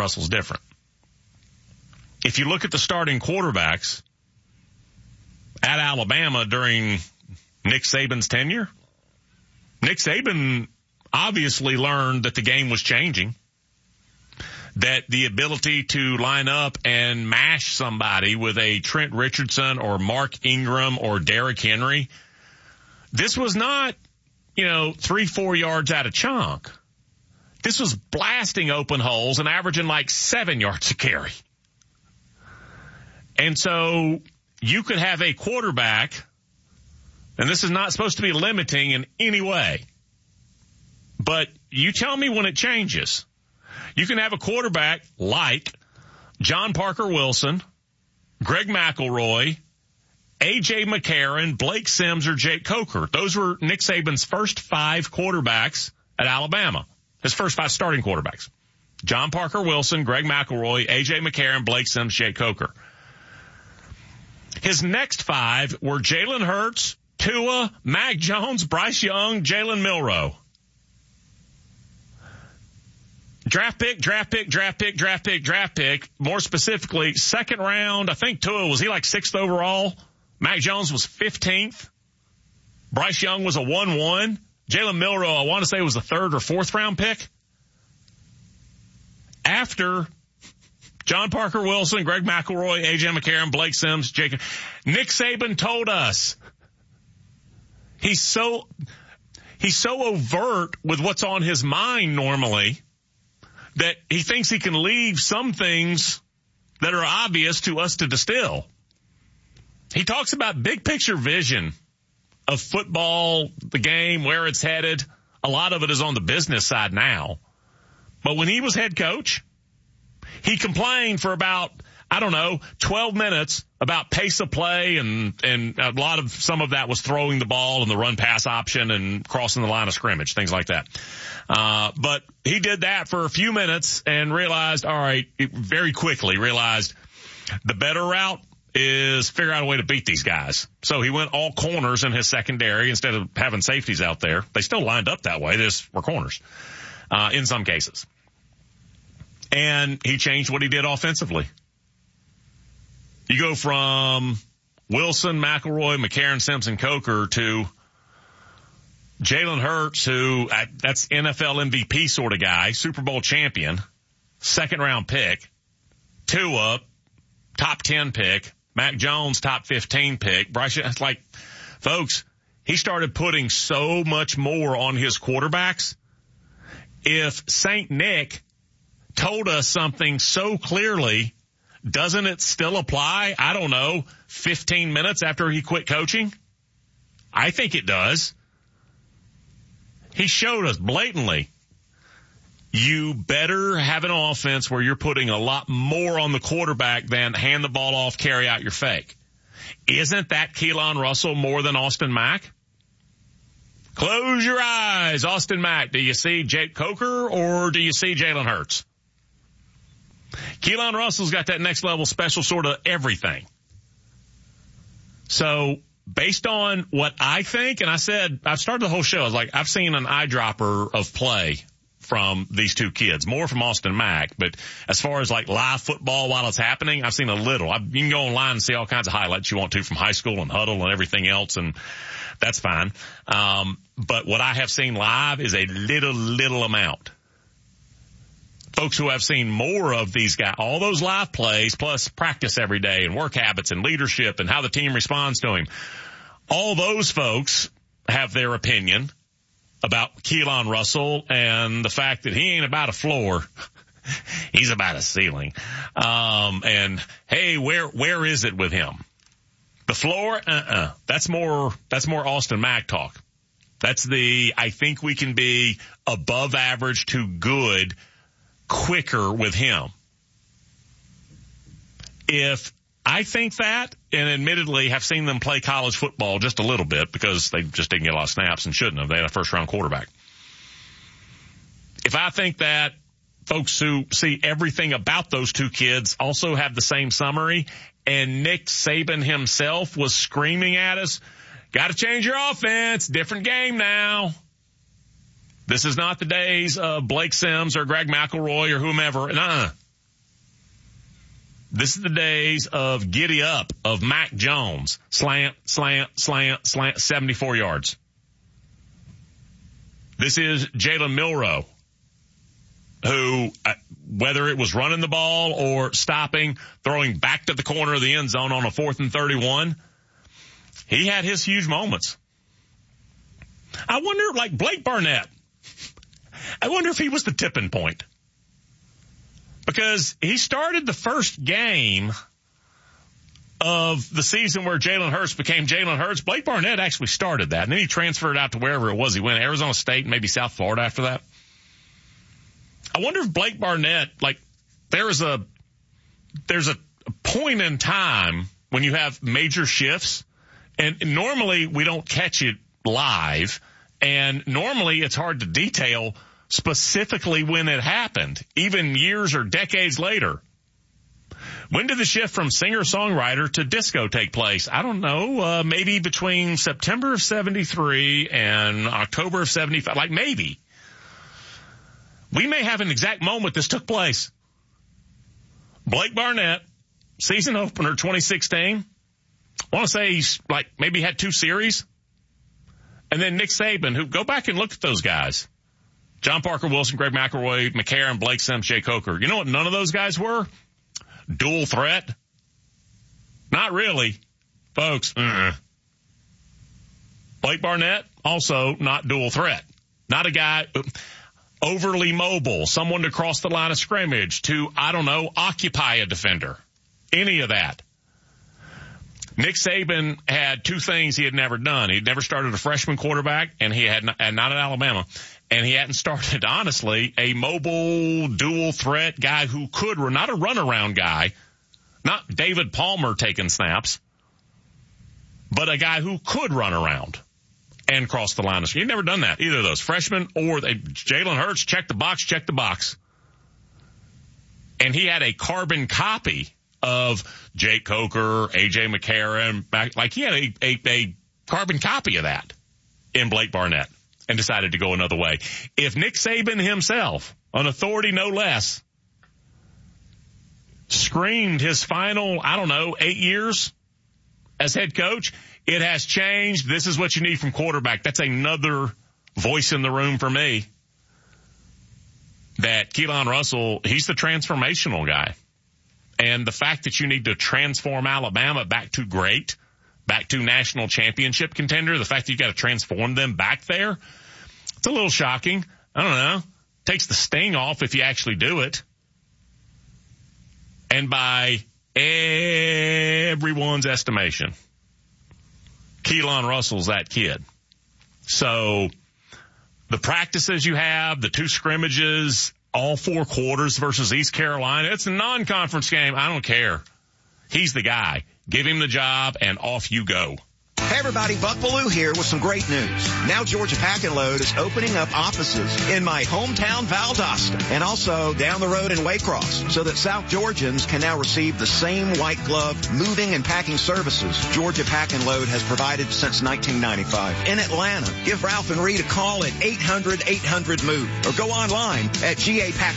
Russell's different. If you look at the starting quarterbacks at Alabama during Nick Saban's tenure, Nick Saban obviously learned that the game was changing, that the ability to line up and mash somebody with a Trent Richardson or Mark Ingram or Derrick Henry, this was not, 3-4 yards out of chunk. This was blasting open holes and averaging like 7 yards a carry. And so you could have a quarterback, and this is not supposed to be limiting in any way, but you tell me when it changes. You can have a quarterback like John Parker Wilson, Greg McElroy, A.J. McCarron, Blake Sims, or Jake Coker. Those were Nick Saban's first 5 quarterbacks at Alabama. His first 5 starting quarterbacks. John Parker Wilson, Greg McElroy, A.J. McCarron, Blake Sims, Jake Coker. His next 5 were Jalen Hurts, Tua, Mac Jones, Bryce Young, Jalen Milroe. Draft pick. More specifically, second round. I think Tua, was he like 6th overall? Mac Jones was 15th. Bryce Young was a 1-1. Jalen Milroe, I want to say, was a 3rd or 4th round pick. After John Parker Wilson, Greg McElroy, A.J. McCarron, Blake Sims, Nick Saban told us he's so overt with what's on his mind normally that he thinks he can leave some things that are obvious to us to distill. He talks about big picture vision of football, the game, where it's headed. A lot of it is on the business side now. But when he was head coach, he complained for about, 12 minutes about pace of play, and some of that was throwing the ball and the run pass option and crossing the line of scrimmage, things like that. But he did that for a few minutes and very quickly realized the better route is figure out a way to beat these guys. So he went all corners in his secondary instead of having safeties out there. They still lined up that way. They just were corners, in some cases. And he changed what he did offensively. You go from Wilson, McElroy, McCarron, Simpson, Coker to Jalen Hurts, who that's NFL MVP sort of guy, Super Bowl champion, 2nd round pick. Tua, top 10 pick. Mac Jones, top 15 pick. Bryce, folks, he started putting so much more on his quarterbacks. If St. Nick told us something so clearly, doesn't it still apply? 15 minutes after he quit coaching? I think it does. He showed us blatantly, you better have an offense where you're putting a lot more on the quarterback than hand the ball off, carry out your fake. Isn't that Keelan Russell more than Austin Mack? Close your eyes, Austin Mack. Do you see Jake Coker or do you see Jalen Hurts? Keelan Russell's got that next level special sort of everything. So based on what I think, and I said, I've started the whole show, I was like, I've seen an eyedropper of play from these two kids, more from Austin Mack, but as far as like live football while it's happening, I've seen a little. You can go online and see all kinds of highlights you want to from high school and huddle and everything else, and that's fine. But what I have seen live is a little amount. Folks who have seen more of these guys, all those live plays, plus practice every day and work habits and leadership and how the team responds to him, all those folks have their opinion about Keelan Russell and the fact that he ain't about a floor. He's about a ceiling. And hey, where is it with him? The floor? That's more Austin Mack talk. That's I think we can be above average to good quicker with him. If I think that, and admittedly have seen them play college football just a little bit because they just didn't get a lot of snaps and shouldn't have. They had a first-round quarterback. If I think that, folks who see everything about those two kids also have the same summary, and Nick Saban himself was screaming at us, got to change your offense, different game now. This is not the days of Blake Sims or Greg McElroy or whomever. This is the days of giddy up of Mac Jones. Slant, 74 yards. This is Jalen Milroe, who, whether it was running the ball or stopping, throwing back to the corner of the end zone on a 4th and 31, he had his huge moments. I wonder, like Blake Barnett, I wonder if he was the tipping point. Because he started the first game of the season where Jalen Hurts became Jalen Hurts. Blake Barnett actually started that, and then he transferred out to wherever it was he went, Arizona State, maybe South Florida after that. I wonder if Blake Barnett, like, there's a point in time when you have major shifts, and normally we don't catch it live, and normally it's hard to detail specifically when it happened, even years or decades later. When did the shift from singer-songwriter to disco take place? I don't know, maybe between September of 73 and October of 75, like maybe. We may have an exact moment this took place. Blake Barnett, season opener 2016. I want to say he's like maybe had 2 series. And then Nick Saban, who go back and look at those guys. John Parker Wilson, Greg McElroy, McCarron, Blake Sims, Jay Coker. You know what none of those guys were? Dual threat? Not really, folks. Blake Barnett, also not dual threat. Not a guy overly mobile, someone to cross the line of scrimmage, to, I don't know, occupy a defender. Any of that. Nick Saban had 2 things he had never done. He'd never started a freshman quarterback, and he had not at Alabama. And he hadn't started, honestly, a mobile, dual threat guy who could, not a runaround guy, not David Palmer taking snaps, but a guy who could run around and cross the line. He'd never done that, either of those, freshman or Jalen Hurts, check the box. And he had a carbon copy of Jake Coker, A.J. McCarron, like he had a carbon copy of that in Blake Barnett. And decided to go another way. If Nick Saban himself, an authority no less, screamed his final, 8 years as head coach, it has changed. This is what you need from quarterback. That's another voice in the room for me. That Keelan Russell, he's the transformational guy. And the fact that you need to transform Alabama back to great, back to national championship contender, the fact that you got to transform them back there, it's a little shocking. I don't know. Takes the sting off if you actually do it. And by everyone's estimation, Keelan Russell's that kid. So the practices you have, the 2 scrimmages, all 4 quarters versus East Carolina, it's a non-conference game. I don't care. He's the guy. Give him the job, and off you go. Hey everybody, Buck Bellew here with some great news. Now Georgia Pack and Load is opening up offices in my hometown Valdosta and also down the road in Waycross so that South Georgians can now receive the same white glove moving and packing services Georgia Pack and Load has provided since 1995. In Atlanta, give Ralph and Reed a call at 800-800-MOVE or go online at GAPackandLoad.com.